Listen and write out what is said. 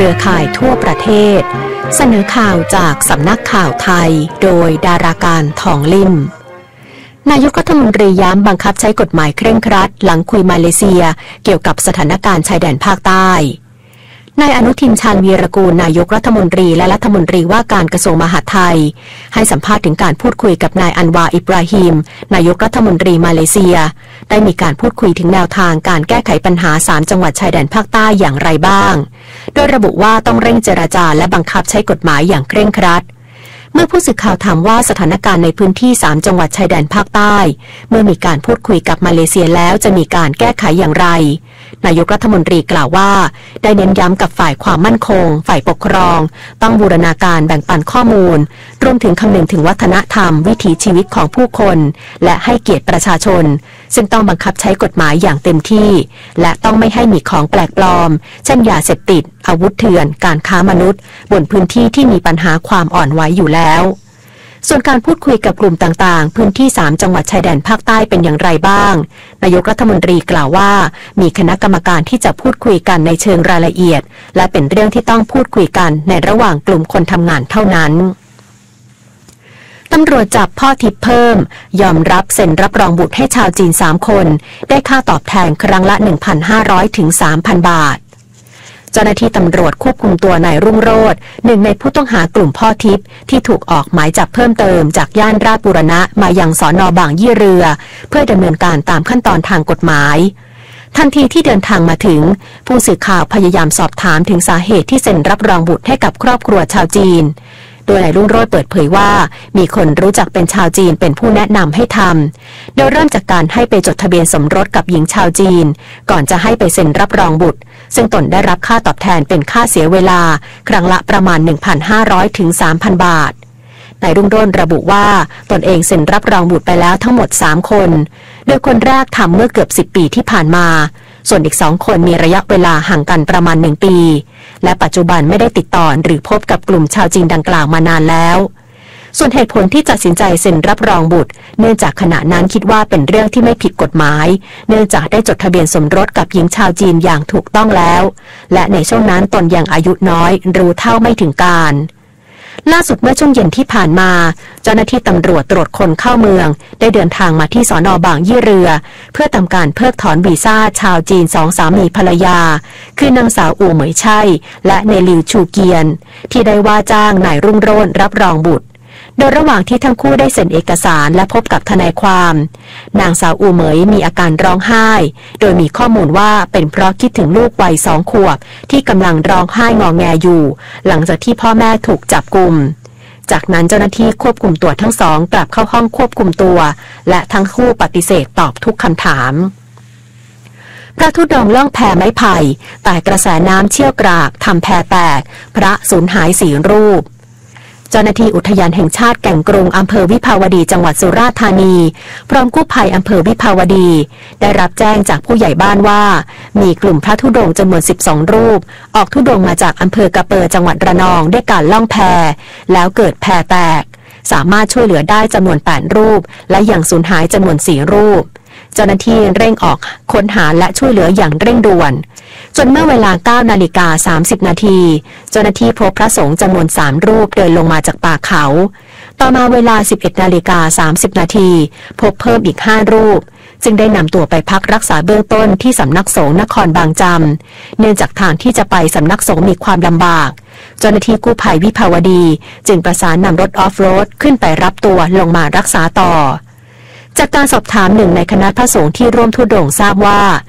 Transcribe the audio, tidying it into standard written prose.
เครือข่ายทั่วประเทศเสนอข่าวจากสำนักข่าวไทยโดยดาราการทองลิ่มนายกรัฐมนตรีย้ำบังคับใช้กฎหมายเคร่งครัดหลังคุยมาเลเซียเกี่ยวกับสถานการณ์ชายแดนภาคใต้นายอนุทินชาญวีรกูลนายกรัฐมนตรีและรัฐมนตรีว่าการกระทรวงมหาดไทยให้สัมภาษณ์ถึงการพูดคุยกับนายอันวาอิบราฮิมนายกรัฐมนตรีมาเลเซียได้มีการพูดคุยถึงแนวทางการแก้ไขปัญหา3จังหวัดชายแดนภาคใต้อย่างไรบ้างโดยระบุว่าต้องเร่งเจรจาและบังคับใช้กฎหมายอย่างเคร่งครัดเมื่อผู้สื่อข่าวถามว่าสถานการณ์ในพื้นที่3จังหวัดชายแดนภาคใต้เมื่อมีการพูดคุยกับมาเลเซียแล้วจะมีการแก้ไขอย่างไรนายกรัฐมนตรีกล่าวว่าได้เน้นย้ำกับฝ่ายความมั่นคงฝ่ายปกครองต้องบูรณาการแบ่งปันข้อมูลรวมถึงคำนึงถึงวัฒนธรรมวิถีชีวิตของผู้คนและให้เกียรติประชาชนซึ่งต้องบังคับใช้กฎหมายอย่างเต็มที่และต้องไม่ให้มีของแปลกปลอมเช่นยาเสพติดอาวุธเถื่อนการค้ามนุษย์บนพื้นที่ที่มีปัญหาความอ่อนไหวอยู่แล้วส่วนการพูดคุยกับกลุ่มต่างๆพื้นที่3จังหวัดชายแดนภาคใต้เป็นอย่างไรบ้างนายกรัฐมนตรีกล่าวว่ามีคณะกรรมการที่จะพูดคุยกันในเชิงรายละเอียดและเป็นเรื่องที่ต้องพูดคุยกันในระหว่างกลุ่มคนทำงานเท่านั้นตำรวจจับพ่อทิพย์เพิ่มยอมรับเซ็นรับรองบุตรให้ชาวจีน3คนได้ค่าตอบแทนครั้งละ 1,500 ถึง 3,000 บาทเจ้าหน้าที่ตำรวจควบคุมตัวนายรุ่งโรจน์หนึ่งในผู้ต้องหากลุ่มพ่อทิพย์ที่ถูกออกหมายจับเพิ่มเติมจากย่านราชบูรณะมายังสน.บางยี่เรือเพื่อดำเนินการตามขั้นตอนทางกฎหมายทันทีที่เดินทางมาถึงผู้สื่อข่าวพยายามสอบถามถึงสาเหตุที่เซ็นรับรองบุตรให้กับครอบครัวชาวจีนโดยนายรุ่งโรจน์เปิดเผยว่ามีคนรู้จักเป็นชาวจีนเป็นผู้แนะนำให้ทำโดยเริ่มจากการให้ไปจดทะเบียนสมรสกับหญิงชาวจีนก่อนจะให้ไปเซ็นรับรองบุตรซึ่งตนได้รับค่าตอบแทนเป็นค่าเสียเวลาครั้งละประมาณ 1,500 ถึง 3,000 บาทนายรุ่งโรจน์ระบุว่าตนเองเซ็นรับรองบุตรไปแล้วทั้งหมด3คนโดยคนแรกทำเมื่อเกือบ10 ปีที่ผ่านมาส่วนอีก2คนมีระยะเวลาห่างกันประมาณ1 ปีและปัจจุบันไม่ได้ติดต่อหรือพบกับกลุ่มชาวจีนดังกล่าวมานานแล้วส่วนเหตุผลที่ตัดสินใจเซ็นรับรองบุตรเนื่องจากขณะนั้นคิดว่าเป็นเรื่องที่ไม่ผิดกฎหมายเนื่องจากได้จดทะเบียนสมรสกับหญิงชาวจีนอย่างถูกต้องแล้วและในช่วงนั้นตนยังอายุน้อยรู้เท่าไม่ถึงการล่าสุดเมื่อช่วงเย็นที่ผ่านมาเจ้าหน้าที่ตำรวจตรวจคนเข้าเมืองได้เดินทางมาที่สน.บางยี่เรือเพื่อทำการเพิกถอนวีซ่าชาวจีน2 สามีภรรยาคือนางสาวอู่เหมยไช่และเนลิวชูเกียนที่ได้ว่าจ้างนายรุ่งโรจน์รับรองบุตรโดยระหว่างที่ทั้งคู่ได้เซ็นเอกสารและพบกับทนายความนางสาวอู่เหมยมีอาการร้องไห้โดยมีข้อมูลว่าเป็นเพราะคิดถึงลูกวัย2 ขวบที่กำลังร้องไห้งอแงอยู่หลังจากที่พ่อแม่ถูกจับกุมจากนั้นเจ้าหน้าที่ควบคุมตัวทั้งสองกลับเข้าห้องควบคุมตัวและทั้งคู่ปฏิเสธตอบทุกคำถามพระธุดงค์ล่องแพไม้ไผ่แต่กระแสน้ำเชี่ยวกรากทำแพแตกพระสูญหาย4 รูปเจ้าหน้าที่อุทยานแห่งชาติแก่งกรุงอำเภอวิภาวดีจังหวัดสุราษฎร์ธานีพร้อมกู้ภัยอำเภอวิภาวดีได้รับแจ้งจากผู้ใหญ่บ้านว่ามีกลุ่มพระธุดงค์จำนวน12 รูปออกธุดงค์มาจากอำเภอกระเปอจังหวัดระนองด้วยการล่องแพแล้วเกิดแพแตกสามารถช่วยเหลือได้จำนวน8 รูปและยังสูญหายจำนวน4 รูปเจ้าหน้าที่เร่งออกค้นหาและช่วยเหลืออย่างเร่งด่วนจนเมื่อเวลา 9:30 นาทีเจ้าหน้าที่พบพระสงฆ์จำนวน3 รูปเดินลงมาจากป่าเขาต่อมาเวลา 11:30 นาทีพบเพิ่มอีก5 รูปจึงได้นำตัวไปพักรักษาเบื้องต้นที่สำนักสงฆ์นครบางจำเนื่องจากทางที่จะไปสำนักสงฆ์มีความลำบากเจ้าหน้าที่กู้ภัยวิภาวดีจึงประสานนำรถออฟโรดขึ้นไปรับตัวลงมารักษาต่อจากการสอบถามหนึ่งในคณะพระสงฆ์ที่ร่วมธุดงค์ทราบว่า